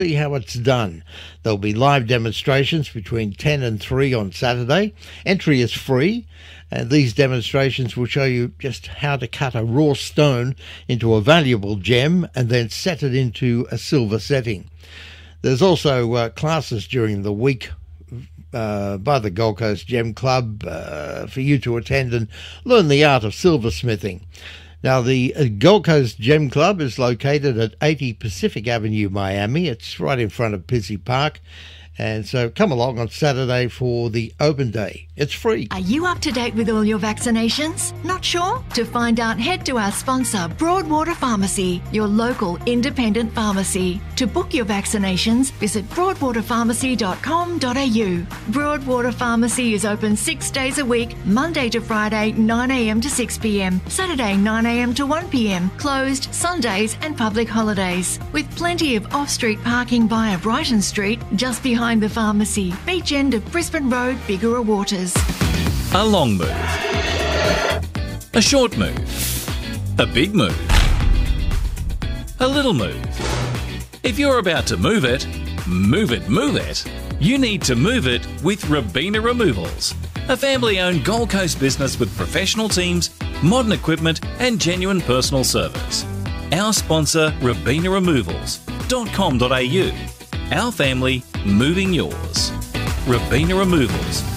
see how it's done. There'll be live demonstrations between 10 and 3 on Saturday. Entry is free, and these demonstrations will show you just how to cut a raw stone into a valuable gem and then set it into a silver setting. There's also classes during the week by the Gold Coast Gem Club for you to attend and learn the art of silversmithing. Now, the Gold Coast Gem Club is located at 80 Pacific Avenue, Miami. It's right in front of Pizzey Park. And so come along on Saturday for the open day. It's free. Are you up to date with all your vaccinations? Not sure? To find out, head to our sponsor, Broadwater Pharmacy, your local independent pharmacy. To book your vaccinations, visit broadwaterpharmacy.com.au. Broadwater Pharmacy is open 6 days a week, Monday to Friday, 9 a.m. to 6 p.m, Saturday, 9 a.m. to 1 p.m, closed Sundays and public holidays. With plenty of off-street parking via Brighton Street, just behind the pharmacy, beach end of Brisbane Road, Bigara Waters. A long move. A short move. A big move. A little move. If you're about to move it, move it, move it. You need to move it with Robina Removals, a family-owned Gold Coast business with professional teams, modern equipment and genuine personal service. Our sponsor, RobinaRemovals.com.au. Our family, moving yours. Robina Removals.